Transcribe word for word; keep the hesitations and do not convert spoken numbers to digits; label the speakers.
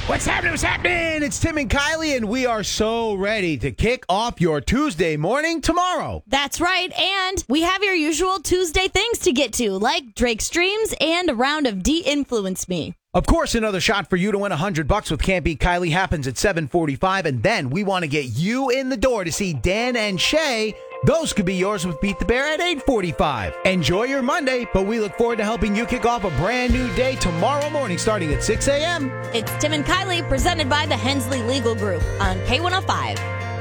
Speaker 1: What's happening? What's happening? It's Tim and Kylie, and we are so ready to kick off your Tuesday morning tomorrow.
Speaker 2: That's right, and we have your usual Tuesday things to get to, like Drake's Dreams and a round of De-Influence Me.
Speaker 1: Of course, another shot for you to win one hundred bucks with Can't Beat Kylie happens at seven forty-five, and then we want to get you in the door to see Dan and Shay. Those could be yours with Beat the Bear at eight forty-five. Enjoy your Monday, but we look forward to helping you kick off a brand new day tomorrow morning starting at six a.m.
Speaker 2: It's Tim and Kylie, presented by the Hensley Legal Group on K one oh five.